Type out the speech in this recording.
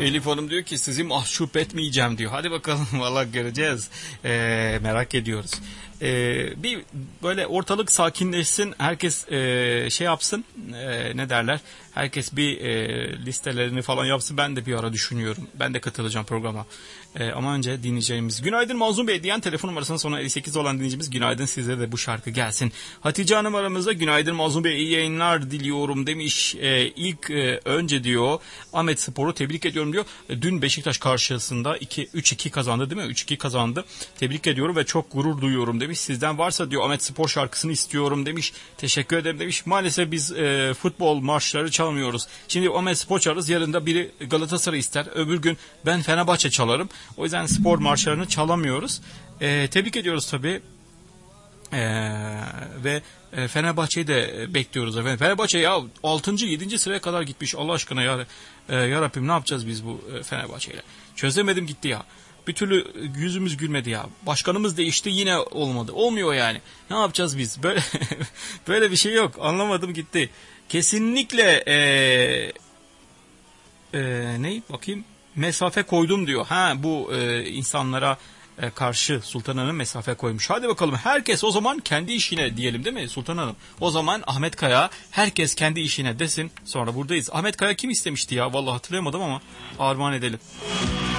Elif Hanım diyor ki sizi mahcup etmeyeceğim diyor. Hadi bakalım valla göreceğiz. Merak ediyoruz. Bir böyle ortalık sakinleşsin. Herkes şey yapsın. Ne derler? Herkes bir listelerini falan yapsın. Ben de bir ara düşünüyorum. Ben de katılacağım programa. Ama önce dinleyeceğimiz. Günaydın Mazlum Bey diyen telefon numarasının sonu 58 olan dinleyicimiz. Günaydın, size de bu şarkı gelsin. Hatice Hanım aramızda. Günaydın Mazlum Bey, iyi yayınlar diliyorum demiş. Önce diyor Ahmet Spor'u tebrik ediyorum diyor. Dün Beşiktaş karşısında 3-2 kazandı değil mi? 3-2 kazandı. Tebrik ediyorum ve çok gurur duyuyorum demiş. Sizden varsa diyor Ahmet Spor şarkısını istiyorum demiş. Teşekkür ederim demiş. Maalesef biz futbol marşları çalmıyoruz. Şimdi Ahmet Spor çalarız. Yarın da biri Galatasaray ister. Öbür gün ben Fenerbahçe çalarım. O yüzden spor marşlarını çalamıyoruz. Tebrik ediyoruz tabii. Ve Fenerbahçe'yi de bekliyoruz efendim. Fenerbahçe ya 6. 7. sıraya kadar gitmiş. Allah aşkına ya Rabbim, ne yapacağız biz bu Fenerbahçe'yle? Çözemedim gitti ya. Bir türlü yüzümüz gülmedi ya. Başkanımız değişti, yine olmadı. Olmuyor yani. Ne yapacağız biz? Böyle böyle bir şey yok. Anlamadım gitti. Kesinlikle ne bakayım, mesafe koydum diyor. Bu insanlara karşı Sultan Hanım mesafe koymuş. Hadi bakalım herkes o zaman kendi işine diyelim değil mi Sultan Hanım? O zaman Ahmet Kaya herkes kendi işine desin, sonra buradayız. Ahmet Kaya kim istemişti ya? Vallahi hatırlayamadım ama armağan edelim.